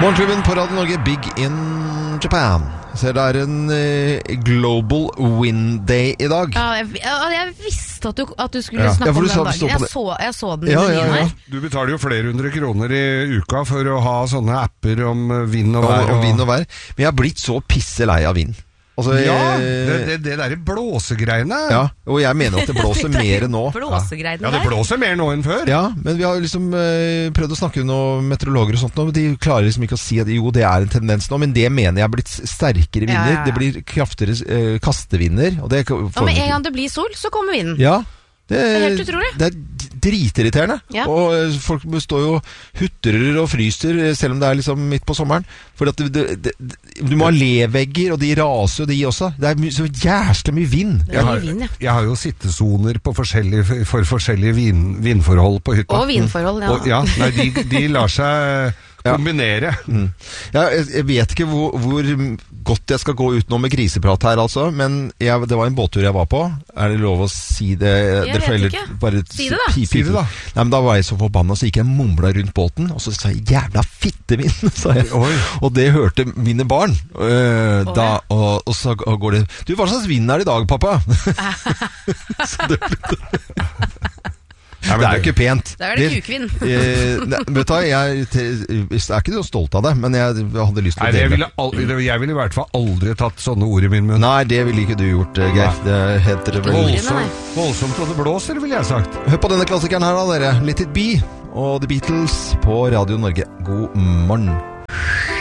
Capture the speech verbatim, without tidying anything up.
Morgenklubben på Radio Norge, Big in Japan. Så det er en uh, Global Wind Day i dag. Ja, jeg, jeg visste at du, at du skulle ja. snakke ja, om den dagen. Jeg så, jeg så den i ja, menyen ja, ja. her. Du betaler jo flere hundre kroner i uka for å ha sånne apper om vind og vær. Og, og vind og vær. Men jeg har blitt så pisselei av vind. Altså, ja, jeg, det, det, det der blåsegreiene. Ja, og jeg mener at det blåser mer nå. Blåsegreiene ja, det blåser mer nå enn før. Ja, men vi har liksom eh, prøvd å snakke med noen meteorologer og sånt nå, men de klarer liksom ikke å si at jo, det er en tendens nå, men det mener jeg har blitt sterkere vinder. Ja, ja, ja. Det blir kraftigere eh, kastevinder. Og det ja, men en gang det blir sol, så kommer vinden. Ja. Det, det er helt utrolig. Det er dritirriterende. Ja. Og uh, folk står jo hutrer og fryser, selv om det er liksom midt på sommeren. For at det, det, det, du må ha levegger, og de raser, og de også. Det er my, så jævlig mye vind. Det er mye vind, ja. Jeg har jo sittesoner på forskjellige, for forskjellige vind, vindforhold på hytta. Og vindforhold, ja. Og, ja nei, de, de lar seg kombinere. Ja. Mm. Ja, jeg, jeg vet ikke hvor, hvor godt jeg skal gå ut nå med griseprat her, altså, men jeg, det var en båttur jeg var på. Er det lov å si det? Jeg vet heller, ikke. Bare si det da. Pip, pip. Si det da. Nei, men da var jeg så forbannet, så gikk jeg mumla rundt båten, og så sa jeg, jævla fittevind, sa jeg. Oi. Og det hørte mine barn. Øh, da, og, og så går det, du, hva slags vind er det i dag, pappa? Så det Ja, det er jo ikke pent. Da er det kukvind. Eh, vet du, jeg, jeg er ikke så stolt av det, men jeg hadde lyst til Nei, å dele. Jeg ville, aldri, jeg ville i hvert fall aldri tatt sånne ord i min munn. Nei, det ville ikke du gjort, Geir. Det heter det vel. Voldsomt, voldsomt og det blåser, ville jeg sagt. Hør på denne klassikeren her da, dere. Let It Be og The Beatles på Radio Norge. God morgen.